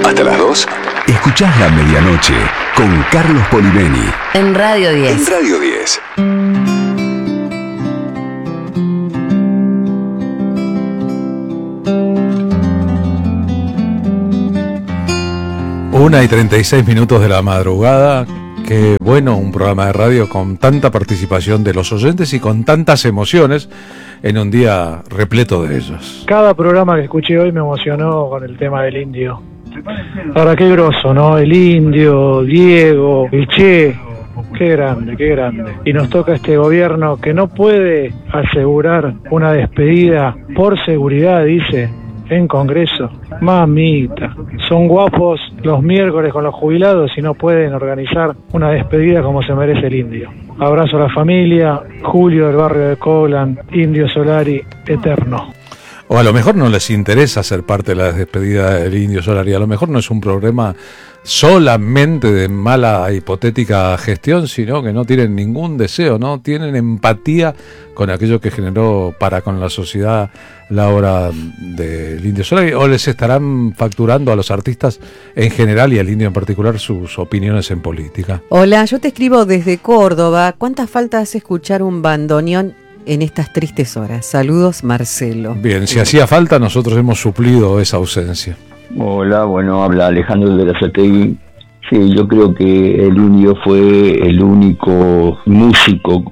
Hasta las 2. Escuchás La Medianoche con Carlos Polimeni. En Radio 10. En Radio 10. Una y 36 minutos de la madrugada. Qué bueno un programa de radio con tanta participación de los oyentes y con tantas emociones en un día repleto de ellos. Cada programa que escuché hoy me emocionó con el tema del indio. Ahora qué grosso, ¿no? El indio, Diego, el Che. Qué grande, qué grande. Y nos toca este gobierno que no puede asegurar una despedida por seguridad, dice, en Congreso. Mamita, son guapos los miércoles con los jubilados y no pueden organizar una despedida como se merece el indio. Abrazo a la familia, Julio del barrio de Coblan, Indio Solari, eterno. O a lo mejor no les interesa ser parte de la despedida del Indio Solari, a lo mejor no es un problema solamente de mala hipotética gestión, sino que no tienen ningún deseo, no tienen empatía con aquello que generó para con la sociedad la obra del Indio Solari, o les estarán facturando a los artistas en general y al Indio en particular sus opiniones en política. Hola, yo te escribo desde Córdoba. ¿Cuántas falta hace escuchar un bandoneón en estas tristes horas? Saludos, Marcelo. Bien, si hacía falta, nosotros hemos suplido esa ausencia. Hola, bueno, habla Alejandro de la Sategui. Sí, yo creo que el Indio fue el único músico,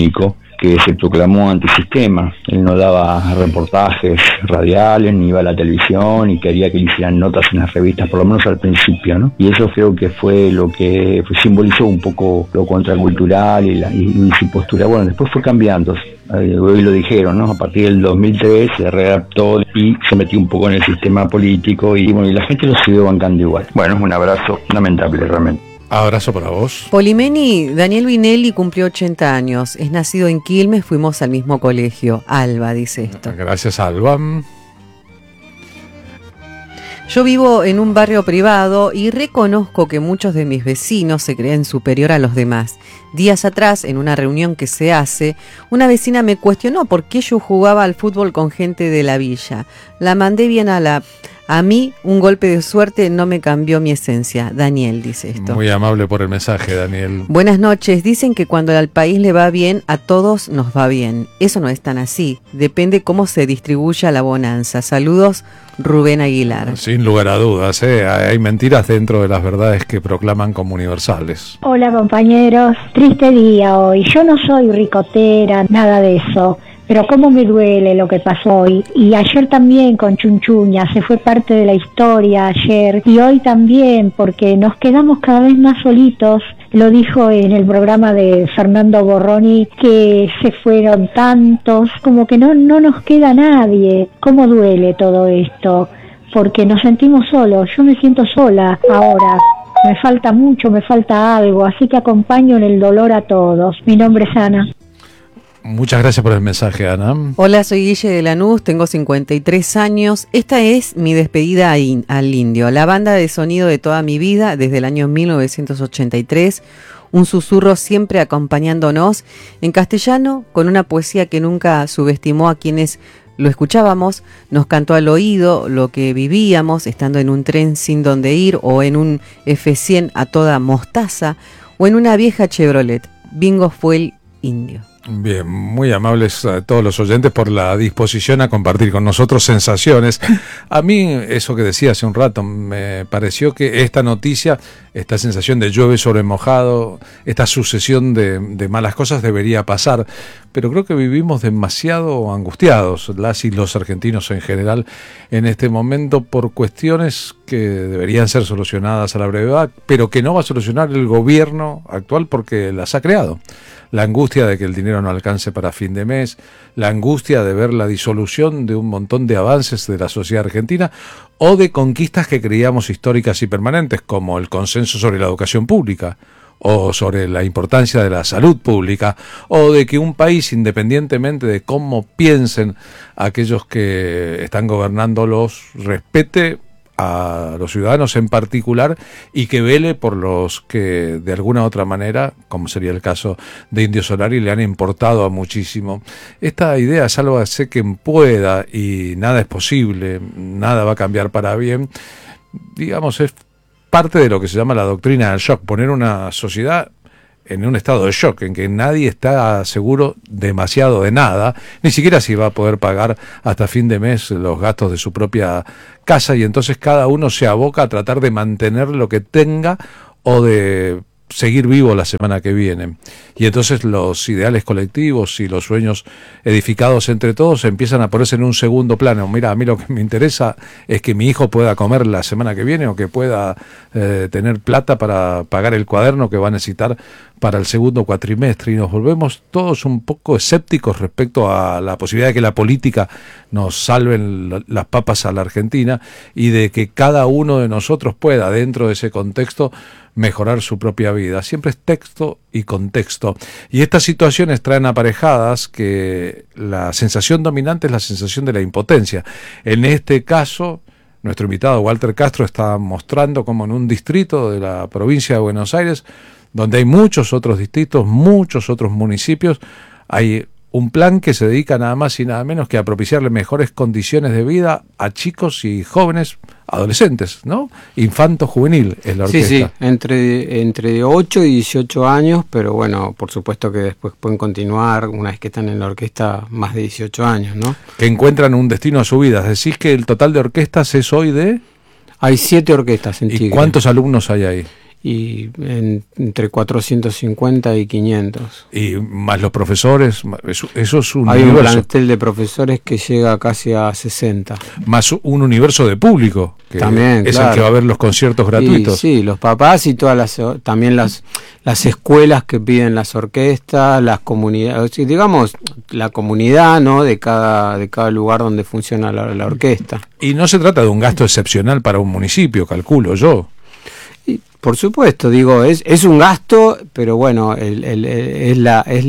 que se proclamó antisistema. Él no daba reportajes radiales, ni iba a la televisión, y quería que le hicieran notas en las revistas, por lo menos al principio, ¿no? Y eso creo que fue lo que simbolizó un poco lo contracultural y su postura. Bueno, después fue cambiando. Hoy lo dijeron, ¿no? A partir del 2003 se readaptó y se metió un poco en el sistema político y bueno, y la gente lo siguió bancando igual. Bueno, un abrazo lamentable realmente. Abrazo para vos. Polimeni, Daniel Vinelli cumplió 80 años. Es nacido en Quilmes, fuimos al mismo colegio. Alba dice esto. Gracias, Alba. Yo vivo en un barrio privado y reconozco que muchos de mis vecinos se creen superior a los demás. Días atrás, en una reunión que se hace, una vecina me cuestionó por qué yo jugaba al fútbol con gente de la villa. La mandé bien a mí, un golpe de suerte no me cambió mi esencia. Daniel dice esto. Muy amable por el mensaje, Daniel. Buenas noches. Dicen que cuando al país le va bien, a todos nos va bien. Eso no es tan así. Depende cómo se distribuya la bonanza. Saludos, Rubén Aguilar. Sin lugar a dudas, hay mentiras dentro de las verdades que proclaman como universales. Hola compañeros, triste día hoy. Yo no soy ricotera, nada de eso. Pero cómo me duele lo que pasó hoy. Y ayer también con Chunchuña, se fue parte de la historia ayer. Y hoy también, porque nos quedamos cada vez más solitos. Lo dijo en el programa de Fernando Borroni, que se fueron tantos, como que no nos queda nadie. ¿Cómo duele todo esto? Porque nos sentimos solos. Yo me siento sola ahora. Me falta mucho, me falta algo. Así que acompaño en el dolor a todos. Mi nombre es Ana. Muchas gracias por el mensaje, Ana. Hola, soy Guille de Lanús, tengo 53 años. Esta es mi despedida al Indio, la banda de sonido de toda mi vida desde el año 1983. Un susurro siempre acompañándonos en castellano, con una poesía que nunca subestimó a quienes lo escuchábamos. Nos cantó al oído lo que vivíamos, estando en un tren sin dónde ir, o en un F100 a toda mostaza, o en una vieja Chevrolet. Bingo fue el Indio. Bien, muy amables a todos los oyentes por la disposición a compartir con nosotros sensaciones. A mí, eso que decía hace un rato, me pareció que esta noticia, esta sensación de llueve sobre mojado, esta sucesión de malas cosas debería pasar, pero creo que vivimos demasiado angustiados, las y los argentinos en general, en este momento por cuestiones que deberían ser solucionadas a la brevedad, pero que no va a solucionar el gobierno actual porque las ha creado. La angustia de que el dinero no alcance para fin de mes, la angustia de ver la disolución de un montón de avances de la sociedad argentina o de conquistas que creíamos históricas y permanentes, como el consenso sobre la educación pública, o sobre la importancia de la salud pública, o de que un país, independientemente de cómo piensen aquellos que están gobernándolos, respete a los ciudadanos en particular y que vele por los que de alguna u otra manera, como sería el caso de Indio Solari, le han importado a muchísimo. Esta idea, sálvase quien pueda, y nada es posible, nada va a cambiar para bien, digamos, es parte de lo que se llama la doctrina del shock, poner una sociedad en un estado de shock, en que nadie está seguro demasiado de nada, ni siquiera si va a poder pagar hasta fin de mes los gastos de su propia casa, y entonces cada uno se aboca a tratar de mantener lo que tenga o de seguir vivo la semana que viene. Y entonces los ideales colectivos y los sueños edificados entre todos empiezan a ponerse en un segundo plano. Mira, a mí lo que me interesa es que mi hijo pueda comer la semana que viene, o que pueda tener plata para pagar el cuaderno que va a necesitar para el segundo cuatrimestre, y nos volvemos todos un poco escépticos respecto a la posibilidad de que la política nos salve las papas a la Argentina, y de que cada uno de nosotros pueda, dentro de ese contexto, mejorar su propia vida. Siempre es texto y contexto. Y estas situaciones traen aparejadas que la sensación dominante es la sensación de la impotencia. En este caso, nuestro invitado Walter Castro está mostrando cómo en un distrito de la provincia de Buenos Aires, donde hay muchos otros distritos, muchos otros municipios, hay un plan que se dedica nada más y nada menos que a propiciarle mejores condiciones de vida a chicos y jóvenes, adolescentes, ¿no? Infanto juvenil es la orquesta. Sí, entre 8 y 18 años, pero bueno, por supuesto que después pueden continuar, una vez que están en la orquesta, más de 18 años, ¿no? Que encuentran un destino a su vida. Decís que el total de orquestas es hoy de... Hay 7 orquestas en Tigre. ¿Y cuántos alumnos hay ahí? Y entre 450 y 500. Y más los profesores, eso es un Hay universo. un plantel de profesores que llega casi a 60. Más un universo de público, que también, es claro. el que va a ver los conciertos gratuitos. Sí, los papás y también las escuelas que piden las orquestas, las comunidades, digamos, la comunidad, ¿no?, de cada lugar donde funciona la orquesta. Y no se trata de un gasto excepcional para un municipio, calculo yo. Por supuesto, digo, es un gasto, pero bueno, es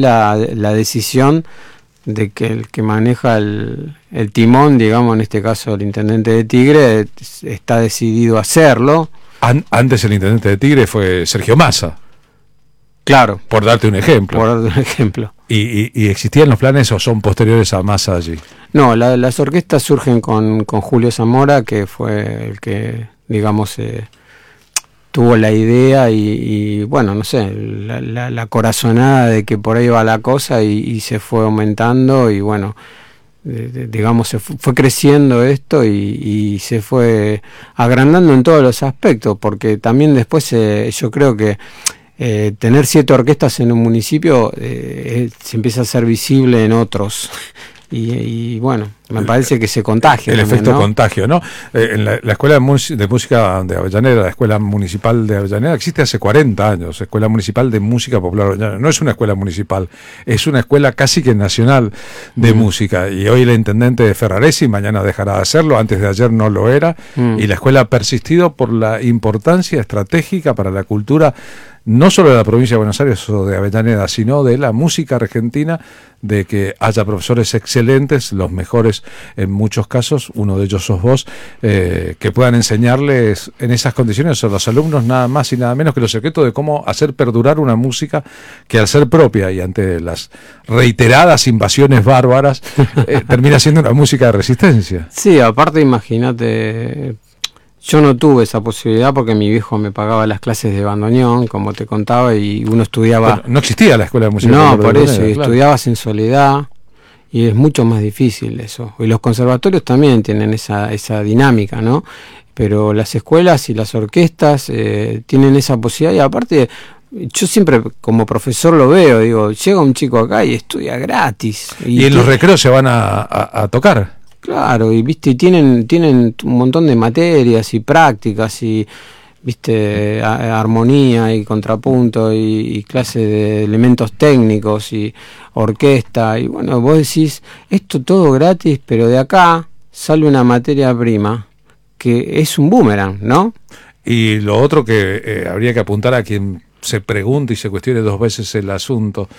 la decisión de que el que maneja el timón, digamos, en este caso el intendente de Tigre, está decidido a hacerlo. Antes el intendente de Tigre fue Sergio Massa. Claro. Por darte un ejemplo. ¿Y existían los planes o son posteriores a Massa allí? No, las orquestas surgen con Julio Zamora, que fue el que, digamos, tuvo la idea y bueno, no sé, la corazonada de que por ahí va la cosa y se fue aumentando y bueno, digamos, se fue creciendo esto y se fue agrandando en todos los aspectos, porque también después yo creo que tener 7 orquestas en un municipio se empieza a ser visible en otros. Y bueno, me parece que se contagia. El también, efecto ¿no? Contagio, ¿no? En la Escuela de Música de Avellaneda, la Escuela Municipal de Avellaneda, existe hace 40 años, Escuela Municipal de Música Popular Avellaneda. No es una escuela municipal, es una escuela casi que nacional de música. Y hoy el intendente de Ferraresi, mañana dejará de hacerlo, antes de ayer no lo era, y la escuela ha persistido por la importancia estratégica para la cultura, no solo de la provincia de Buenos Aires o de Avellaneda, sino de la música argentina, de que haya profesores excelentes, los mejores en muchos casos, uno de ellos sos vos, que puedan enseñarles en esas condiciones a los alumnos nada más y nada menos que los secretos de cómo hacer perdurar una música que, al ser propia y ante las reiteradas invasiones bárbaras, termina siendo una música de resistencia. Sí, aparte imagínate, yo no tuve esa posibilidad porque mi viejo me pagaba las clases de bandoneón, como te contaba, y uno estudiaba... Bueno, no existía la escuela de música. No, por eso, claro. estudiabas en soledad y es mucho más difícil eso. Y los conservatorios también tienen esa dinámica, ¿no? Pero las escuelas y las orquestas tienen esa posibilidad, y aparte, yo siempre como profesor lo veo, digo, llega un chico acá y estudia gratis. Y en los recreos se van a tocar. Claro, y viste, tienen un montón de materias y prácticas y viste, armonía y contrapunto y clase de elementos técnicos y orquesta, y bueno, vos decís, esto todo gratis, pero de acá sale una materia prima que es un boomerang, ¿no? Y lo otro que habría que apuntar a quien se pregunte y se cuestione 2 veces el asunto,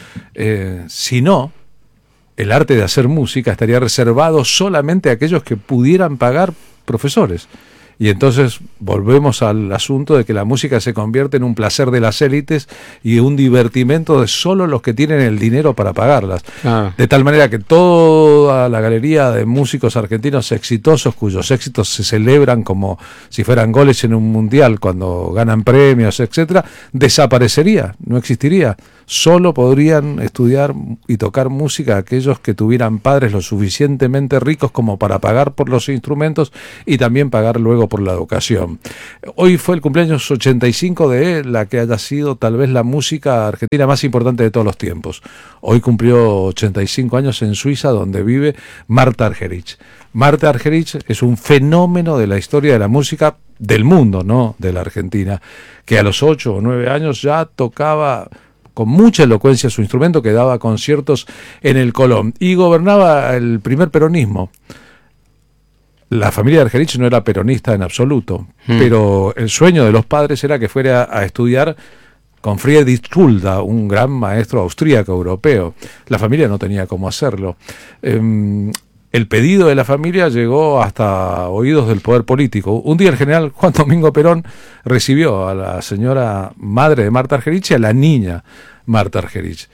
si no, el arte de hacer música estaría reservado solamente a aquellos que pudieran pagar profesores. Y entonces volvemos al asunto de que la música se convierte en un placer de las élites y un divertimento de solo los que tienen el dinero para pagarlas. De tal manera que toda la galería de músicos argentinos exitosos, cuyos éxitos se celebran como si fueran goles en un mundial cuando ganan premios, etcétera, desaparecería, no existiría. Solo podrían estudiar y tocar música aquellos que tuvieran padres lo suficientemente ricos como para pagar por los instrumentos y también pagar luego por la educación. Hoy fue el cumpleaños 85 de la que haya sido tal vez la música argentina más importante de todos los tiempos. Hoy cumplió 85 años en Suiza, donde vive Marta Argerich. Marta Argerich es un fenómeno de la historia de la música del mundo, no de la Argentina, que a los 8 o 9 años ya tocaba con mucha elocuencia su instrumento, que daba conciertos en el Colón y gobernaba el primer peronismo. La familia de Argerich no era peronista en absoluto, pero el sueño de los padres era que fuera a estudiar con Friedrich Schulda, un gran maestro austríaco europeo. La familia no tenía cómo hacerlo. El pedido de la familia llegó hasta oídos del poder político. Un día el general Juan Domingo Perón recibió a la señora madre de Marta Argerich y a la niña Marta Argerich.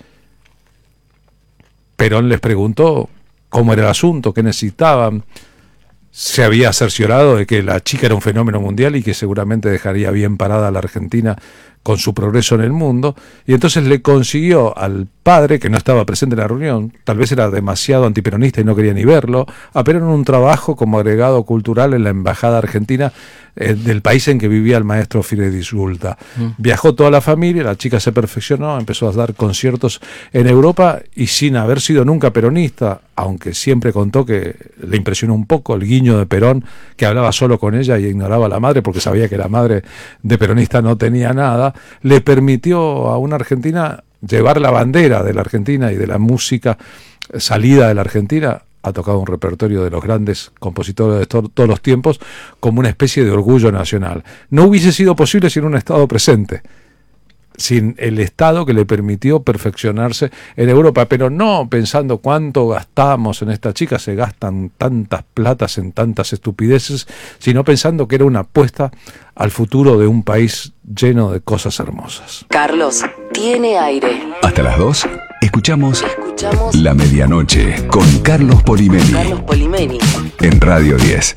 Perón les preguntó cómo era el asunto, qué necesitaban. Se había cerciorado de que la chica era un fenómeno mundial y que seguramente dejaría bien parada a la Argentina con su progreso en el mundo, y entonces le consiguió al padre, que no estaba presente en la reunión, tal vez era demasiado antiperonista y no quería ni verlo, a Perón un trabajo como agregado cultural en la embajada argentina del país en que vivía el maestro Friedrich Schulda. Viajó toda la familia, la chica se perfeccionó, empezó a dar conciertos en Europa y sin haber sido nunca peronista, aunque siempre contó que le impresionó un poco el guiño de Perón, que hablaba solo con ella y ignoraba a la madre porque sabía que la madre de peronista no tenía nada, le permitió a una argentina llevar la bandera de la Argentina y de la música salida de la Argentina. Ha tocado un repertorio de los grandes compositores de todos los tiempos como una especie de orgullo nacional. No hubiese sido posible sin un Estado presente, sin el Estado que le permitió perfeccionarse en Europa, pero no pensando cuánto gastamos en esta chica, se gastan tantas platas en tantas estupideces, sino pensando que era una apuesta al futuro de un país lleno de cosas hermosas. Carlos tiene aire. Hasta las 2, escuchamos La Medianoche con Carlos Polimeni. En Radio 10.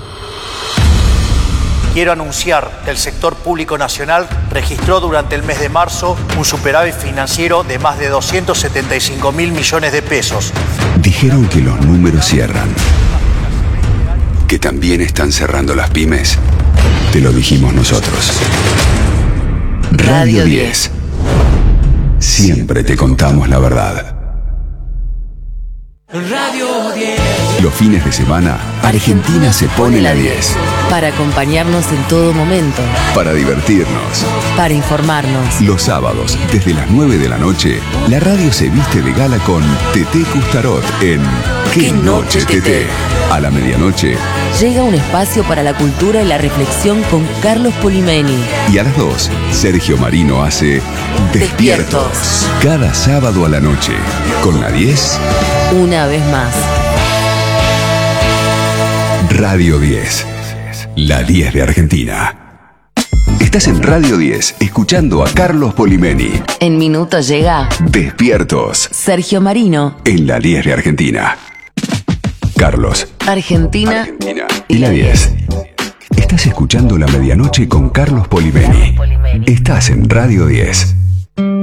Quiero anunciar que el sector público nacional registró durante el mes de marzo un superávit financiero de más de 275.000 millones de pesos. Dijeron que los números cierran, que también están cerrando las pymes. Te lo dijimos nosotros. Radio 10. Siempre te contamos la verdad. Radio 10. Los fines de semana, Argentina se pone la 10. Para acompañarnos en todo momento. Para divertirnos. Para informarnos. Los sábados, desde las 9 de la noche, la radio se viste de gala con Teté Custarot en ¿Qué noche, Teté? A la medianoche. Llega un espacio para la cultura y la reflexión con Carlos Polimeni. Y a las 2, Sergio Marino hace Despiertos. Cada sábado a la noche. Con la 10. Una vez más. Radio 10. La 10 de Argentina. Estás en Radio 10, escuchando a Carlos Polimeni. En minutos llega Despiertos. Sergio Marino. En la 10 de Argentina. Carlos. Argentina y la 10. Estás escuchando La Medianoche con Carlos Polimeni. Estás en Radio 10.